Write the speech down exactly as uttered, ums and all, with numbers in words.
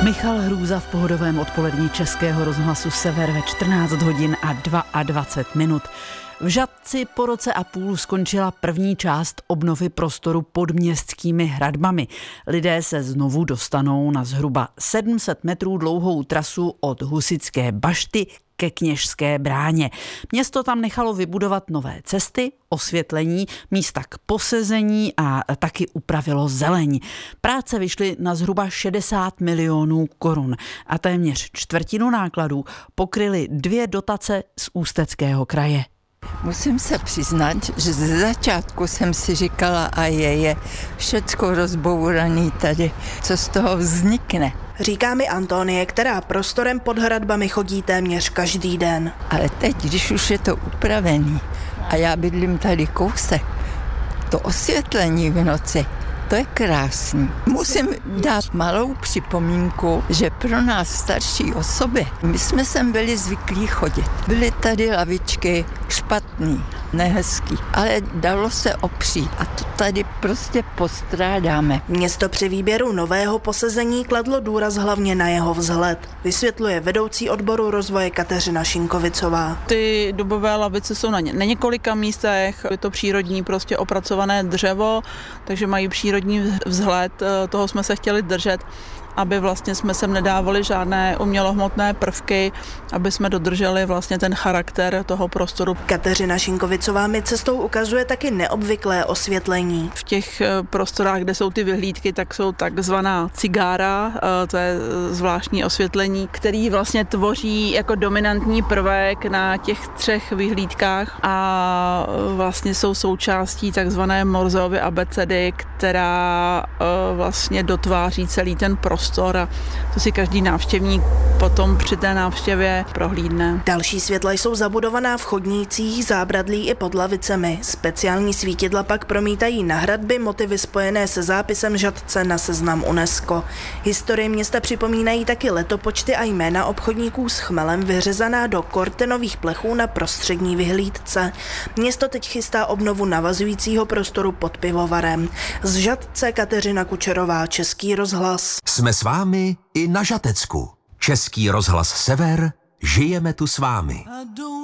Michal Hrůza v pohodovém odpolední Českého rozhlasu Sever ve čtrnáct hodin a dvacet dva minut. V Žatci po roce a půl skončila první část obnovy prostoru pod městskými hradbami. Lidé se znovu dostanou na zhruba sedm set metrů dlouhou trasu od Husitské bašty ke Kněžské bráně. Město tam nechalo vybudovat nové cesty, osvětlení, místa k posezení a taky upravilo zeleň. Práce vyšly na zhruba šedesát milionů korun a téměř čtvrtinu nákladů pokryly dvě dotace z Ústeckého kraje. Musím se přiznat, že ze začátku jsem si říkala, a je, je všecko rozbouraný tady, co z toho vznikne. Říká mi Antonie, která prostorem pod hradbami chodí téměř každý den. Ale teď, když už je to upravený a já bydlím tady kousek, to osvětlení v noci, to je krásný. Musím dát malou připomínku, že pro nás starší osoby, my jsme sem byli zvyklí chodit. Byly tady lavičky špatný, nehezký, ale dalo se opřít a to tady prostě postrádáme. Město při výběru nového posezení kladlo důraz hlavně na jeho vzhled, vysvětluje vedoucí odboru rozvoje Kateřina Šinkovicová. Ty dubové lavice jsou na, ně, na několika místech, je to přírodní prostě opracované dřevo, takže mají přírodní vzhled, toho jsme se chtěli držet, aby vlastně jsme sem nedávali žádné umělohmotné prvky, aby jsme dodrželi vlastně ten charakter toho prostoru. Kateřina Šinkovicová mi cestou ukazuje taky neobvyklé osvětlení. V těch prostorách, kde jsou ty vyhlídky, tak jsou takzvaná cigára, to je zvláštní osvětlení, který vlastně tvoří jako dominantní prvek na těch třech vyhlídkách a vlastně jsou součástí takzvané Morseovy abecedy, která vlastně dotváří celý ten prostor. A to si každý návštěvník potom při té návštěvě prohlídne. Další světla jsou zabudovaná v chodnících, zábradlí i pod lavicemi. Speciální svítidla pak promítají na hradby motivy spojené se zápisem Žatce na seznam UNESCO. Historii města připomínají taky letopočty a jména obchodníků s chmelem vyřezaná do kortenových plechů na prostřední vyhlídce. Město teď chystá obnovu navazujícího prostoru pod pivovarem. Z Žatce Kateřina Kučerová, Český rozhlas. Jsme s vámi i na Žatecku. Český rozhlas Sever, žijeme tu s vámi.